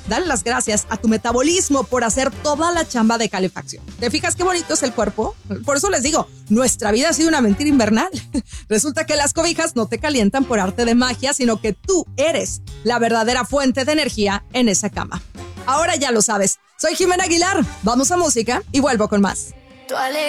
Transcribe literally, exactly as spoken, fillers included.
dale las gracias a tu metabolismo por hacer toda la chamba de calefacción. ¿Te fijas qué bonito es el cuerpo? Por eso les digo, nuestra vida ha sido una mentira invernal. Resulta que las cobijas no te calientan por arte de magia, sino que tú eres la verdadera fuente de energía en esa cama. Ahora ya lo sabes. Soy Jimena Aguilar. Vamos a música y vuelvo con más.